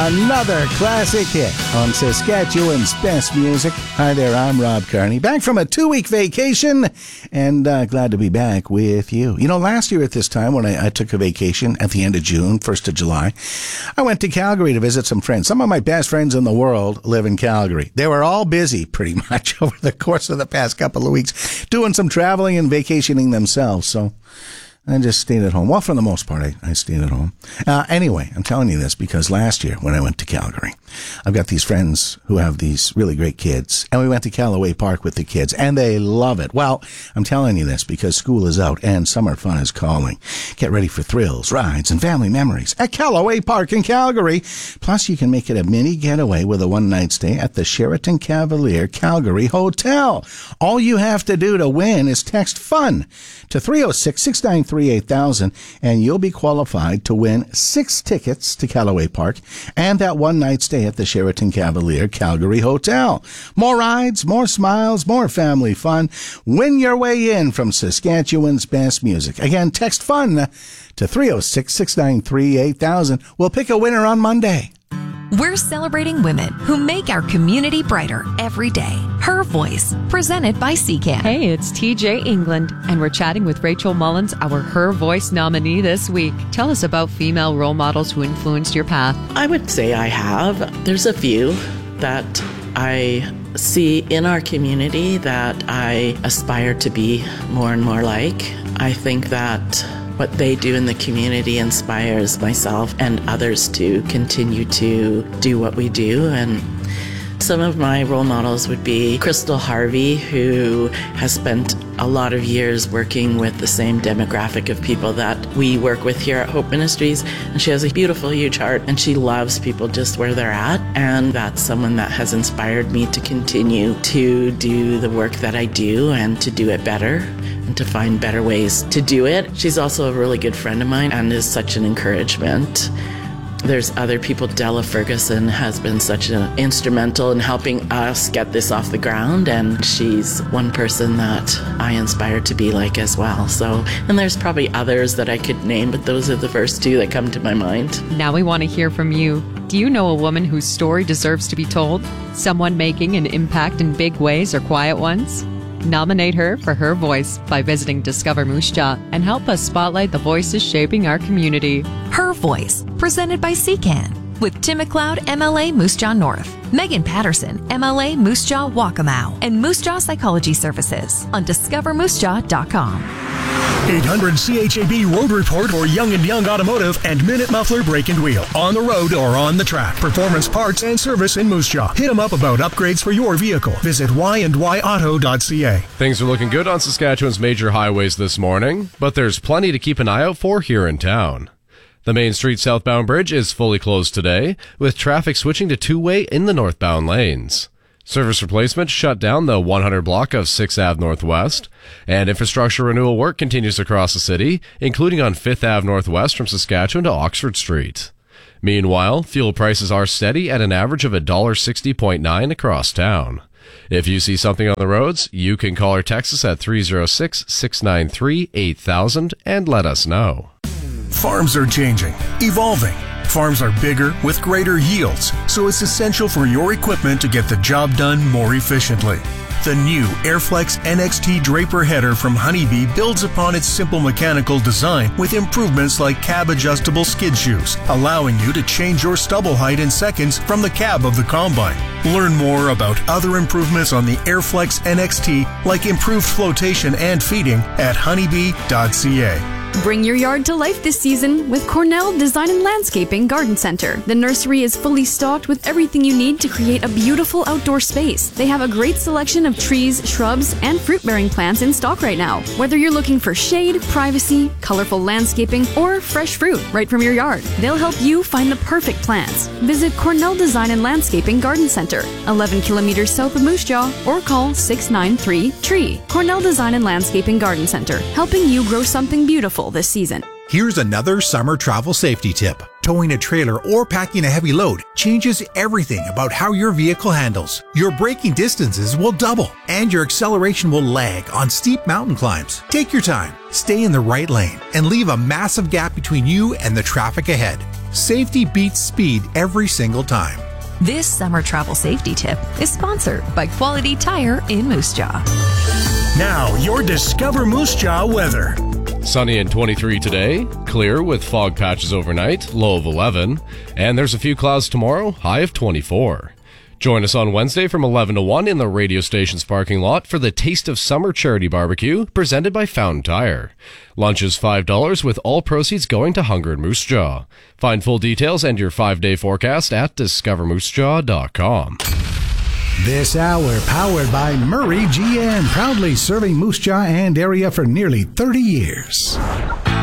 Another classic hit on Saskatchewan's best music. Hi there, I'm Rob Carney, back from a 2-week vacation, and glad to be back with you. You know, last year at this time, when I took a vacation at the end of June, 1st of July, I went to Calgary to visit some friends. Some of my best friends in the world live in Calgary. They were all busy, pretty much, over the course of the past couple of weeks, doing some traveling and vacationing themselves, so I just stayed at home. Well, for the most part, I stayed at home. Anyway, I'm telling you this because last year when I went to Calgary, I've got these friends who have these really great kids, and we went to Callaway Park with the kids, and they love it. Well, I'm telling you this because school is out and summer fun is calling. Get ready for thrills, rides, and family memories at Callaway Park in Calgary. Plus, you can make it a mini getaway with a one-night stay at the Sheraton Cavalier Calgary Hotel. All you have to do to win is text FUN to 306-693-8000, and you'll be qualified to win 6 tickets to Callaway Park and that one-night stay at the Sheraton Cavalier Calgary Hotel. More rides, more smiles, more family fun. Win your way in from Saskatchewan's best music. Again, text FUN to 306-693-8000. We'll pick a winner on Monday. We're celebrating women who make our community brighter every day. Her Voice, presented by CCAN. Hey, it's TJ England, and we're chatting with Rachel Mullins, our Her Voice nominee this week. Tell us about female role models who influenced your path. I would say I have. There's a few that I see in our community that I aspire to be more and more like. I think that what they do in the community inspires myself and others to continue to do what we do. And some of my role models would be Crystal Harvey, who has spent a lot of years working with the same demographic of people that we work with here at Hope Ministries. And she has a beautiful, huge heart, and she loves people just where they're at. And that's someone that has inspired me to continue to do the work that I do and to do it better and to find better ways to do it. She's also a really good friend of mine and is such an encouragement. There's other people. Della Ferguson has been such an instrumental in helping us get this off the ground, and she's one person that I inspire to be like as well. So, and there's probably others that I could name, but those are the first 2 that come to my mind. Now we want to hear from you. Do you know a woman whose story deserves to be told? Someone making an impact in big ways or quiet ones? Nominate her for Her Voice by visiting Discover Moose Jaw and help us spotlight the voices shaping our community. Her Voice, presented by CCAN, with Tim McLeod, MLA Moose Jaw North, Megan Patterson, MLA Moose Jaw Waccamaw, and Moose Jaw Psychology Services on discovermoosejaw.com. 800 CHAB Road Report for Young & Young Automotive and Minute Muffler Brake and Wheel. On the road or on the track. Performance parts and service in Moose Jaw. Hit them up about upgrades for your vehicle. Visit yandYauto.ca. Things are looking good on Saskatchewan's major highways this morning, but there's plenty to keep an eye out for here in town. The Main Street southbound bridge is fully closed today, with traffic switching to two-way in the northbound lanes. Service replacement shut down the 100 block of 6th Ave Northwest, and infrastructure renewal work continues across the city, including on 5th Ave Northwest from Saskatchewan to Oxford Street. Meanwhile, fuel prices are steady at an average of $1.60.9 across town. If you see something on the roads, you can call or text us at 306-693-8000 and let us know. Farms are changing, evolving. Farms are bigger with greater yields, so it's essential for your equipment to get the job done more efficiently. The new Airflex NXT Draper header from Honeybee builds upon its simple mechanical design with improvements like cab-adjustable skid shoes, allowing you to change your stubble height in seconds from the cab of the combine. Learn more about other improvements on the Airflex NXT, like improved flotation and feeding, at honeybee.ca. Bring your yard to life this season with Cornell Design and Landscaping Garden Center. The nursery is fully stocked with everything you need to create a beautiful outdoor space. They have a great selection of trees, shrubs, and fruit-bearing plants in stock right now. Whether you're looking for shade, privacy, colorful landscaping, or fresh fruit right from your yard, they'll help you find the perfect plants. Visit Cornell Design and Landscaping Garden Center, 11 kilometers south of Moose Jaw, or call 693-TREE. Cornell Design and Landscaping Garden Center, helping you grow something beautiful this season. Here's another summer travel safety tip. Towing a trailer or packing a heavy load changes everything about how your vehicle handles. Your braking distances will double, and your acceleration will lag on steep mountain climbs. Take your time, stay in the right lane, and leave a massive gap between you and the traffic ahead. Safety beats speed every single time. This summer travel safety tip is sponsored by Quality Tire in Moose Jaw. Now, your Discover Moose Jaw weather. Sunny and 23 today, clear with fog patches overnight, low of 11, and there's a few clouds tomorrow, high of 24. Join us on Wednesday from 11 to 1 in the radio station's parking lot for the Taste of Summer charity barbecue presented by Fountain Tire. Lunch is $5 with all proceeds going to Hunger and Moose Jaw. Find full details and your 5-day forecast at discovermoosejaw.com. This hour powered by Murray GM, proudly serving Moose Jaw and area for nearly 30 years.